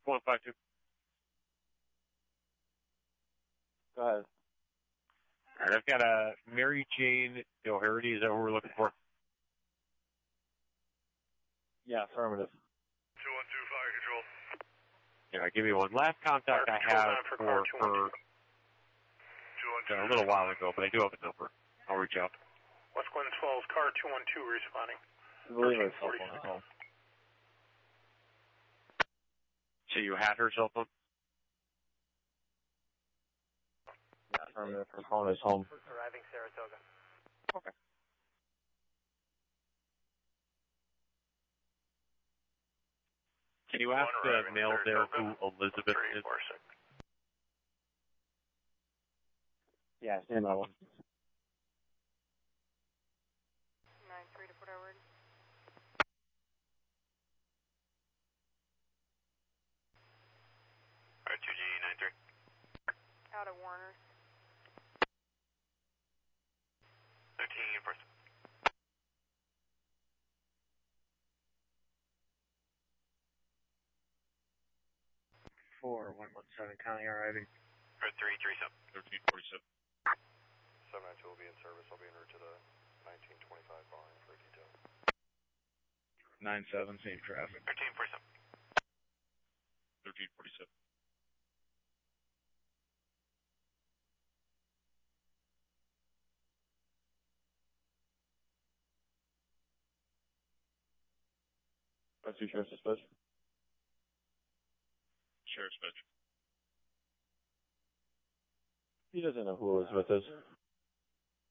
152. Go ahead. All right, I've got a Mary Jane Doherty. Is that what we're looking for? Yeah, affirmative. 212 fire control. Yeah, give me one. Last contact I have for her a little while ago, but I do have a number. I'll reach out. West Glen 12, car 212 responding. I believe her cell phone is home. So you had her cell phone? Yeah, affirmative. Her phone is home. Arriving Saratoga. Okay. Can you ask the male there who Elizabeth is? Yeah, stand by one. 9-3 to Port Edward. R2G 93. Out of Warner's. 13 person. 4117 County arriving. R337. 1347. 792 will be in service. I'll be en route to the 1925 barn for a detail. 97, same traffic. 1347. 1347. That's your sheriff's dispatch. Sheriff's dispatch. He doesn't know who Elizabeth is.